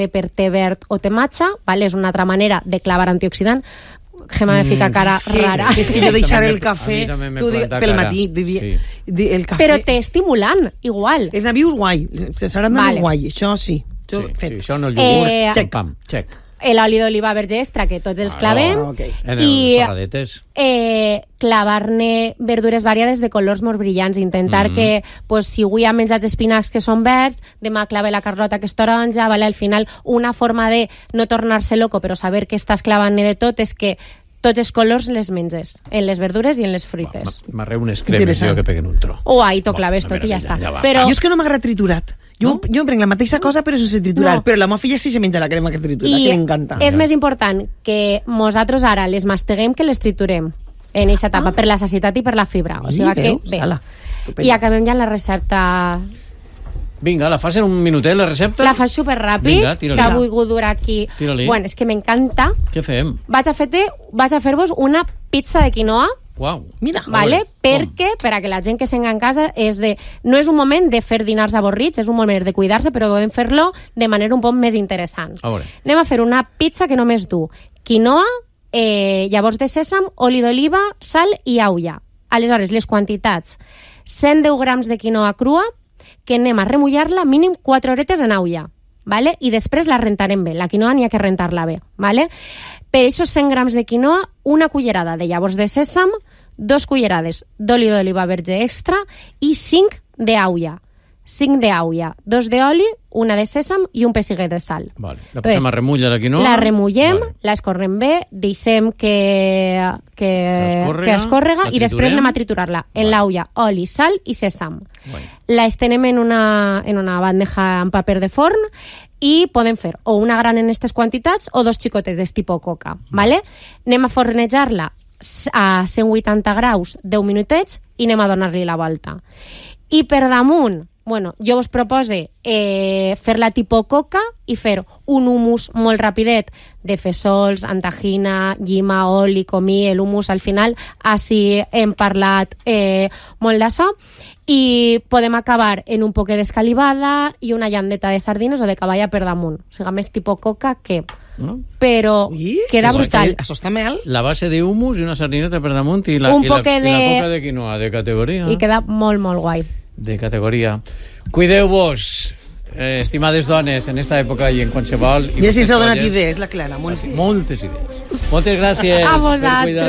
cafè per té verd o té matxa, vale? És una altra manera de clavar antioxidant. Gemma me fica cara rara. És que jo deixar el cafè pel matí. El cafè... Però té estimulant, igual. És navius guai, serà navius guai, això sí. Sí, això no el iogurt, pam, check. L'oli d'oliva verge extra, que tots els clavem, i clavar-ne verdures variades de colors molt brillants, intentar que, si avui ha menjat espinacs que són verds, demà clave la carlota que és taronja, al final una forma de no tornar-se loco però saber que estàs clavant-ne de tot és que tots els colors les menges, en les verdures i en les fruites. M'arreu unes cremes jo que peguen un tro. Ahí t'ho claves tot i ja està. Jo és que no m'agrada triturat. Jo em prenc la mateixa cosa però sense triturar, però la meva filla sí se menja la crema que tritura, que m'encanta. I és més important que nosaltres ara les masteguem que les triturem en aquesta etapa, per la sacietat i per la fibra. O sigui que, bé. I acabem ja la recepta. Vinga, la fas en un minutet, la recepta? La fas superràpid, que ha volgut durar aquí. Bueno, és que m'encanta. Què fem? Vaig a fer-vos una pizza de quinoa. Uau. Mira, vale? Perquè, per a que la gent que s'enga en casa, no és un moment de fer dinars avorrits, és un moment de cuidar-se, però podem fer-lo de manera un poc més interessant. Anem a fer una pizza que només du quinoa, llavors de sèsam, oli d'oliva, sal i aulla. Aleshores, les quantitats: 110 grams de quinoa crua, que anem a remullar-la mínim 4 horetes en aulla, vale? I després la rentarem bé. La quinoa n'hi ha que rentar-la bé. Vale? Per aquests 100 grams de quinoa, una cullerada de llavors de sèsam, 2 cullerades d'oli d'oliva verge extra i 5 d'aulla. 5 d'aulla, 2 d'oli, una de sèsam i un pessiguet de sal. Vale. La posem a remulla, la quinoa? La remullem, la escorrem bé, deixem que escórrega i després anem a triturar-la. En l'aulla, oli, sal i sèsam. La estenem en una bandeja amb paper de forn i podem fer o una gran en aquestes quantitats o 2 xicotetes tipus coca. Vale? Anem a fornejar-la a 180 graus 10 minutets i anem a donar-li la volta. I per damunt, jo vos propose fer-la tipus coca i fer un hummus molt rapidet de fesols, antagina, llima, oli, comí. El hummus al final, així hem parlat molt d'això. I podem acabar en un poquet d'escalivada i una llandeta de sardines o de caballa per damunt. O sigui, més tipus coca que... Però queda brutal. Això està mel. La base de hummus i una sardineta per damunt i la coca de quinoa, de categoria. I queda molt, molt guai. De categoria. Cuideu-vos, estimades dones, en esta època i en qualsevol... I si s'ha donat idees, la Clara. Moltes idees. Moltes gràcies. A vosaltres.